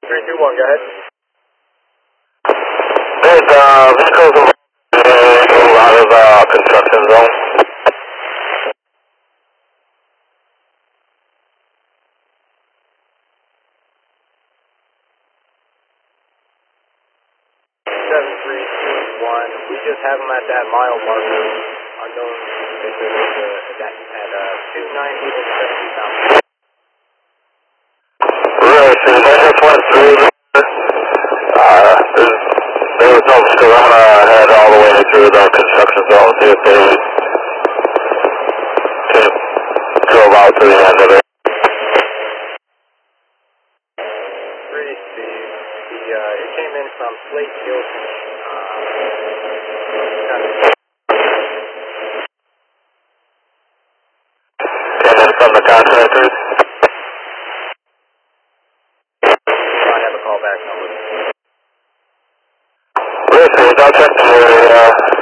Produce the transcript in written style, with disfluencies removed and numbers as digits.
321, go ahead. There's vehicles out of construction zone. We just have them at that mile marker, unknown at 290 and 70,000. Right, so I just went through there was no Corona head all the way through the construction zone, see if they drove out to the end of it. It came in from Slate Hills. Came in from the contractors. I have a callback number. Richard, I'll check the